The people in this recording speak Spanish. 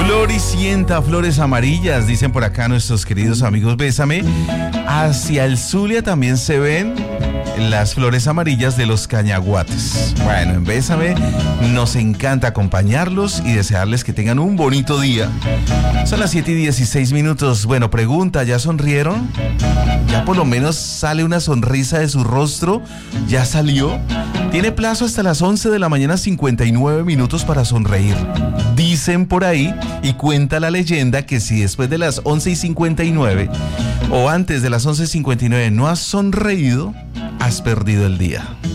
Floricienta, flores amarillas, dicen por acá nuestros queridos amigos Bésame. Hacia el Zulia también se ven las flores amarillas de los cañaguates. Bueno, en Bésame nos encanta acompañarlos y desearles que tengan un bonito día. Son las 7:16. Bueno, pregunta, ¿ya sonrieron? ¿Ya por lo menos sale una sonrisa de su rostro? ¿Ya salió? Tiene plazo hasta las 11 de la mañana, 59 minutos para sonreír. Dicen por ahí y cuenta la leyenda que si después de las 11:59 o antes de las 11:59 no has sonreído, has perdido el día.